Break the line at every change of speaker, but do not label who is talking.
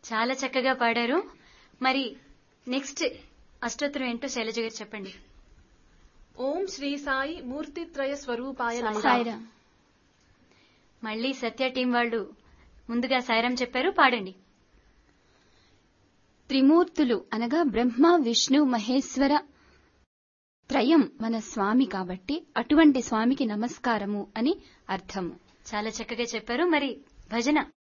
చాలా చక్కగా పాడారు. మరి నెక్స్ట్ అష్టోత్తరం ఏంటో శైలజ గారు చెప్పండి.
ఓం శ్రీ సాయి మూర్తిత్రయ స్వరూపాయ నమః.
సాయిరాం.
మళ్ళీ సత్య టీం వాళ్ళు ముందుగా సాయిరాం చెప్పారు, పాడండి.
త్రిమూర్తులు అనగా బ్రహ్మ విష్ణు మహేశ్వర త్రయం మన స్వామి కాబట్టి అటువంటి స్వామికి నమస్కారము అని అర్థము.
చాలా చక్కగా చెప్పారు. మరి భజన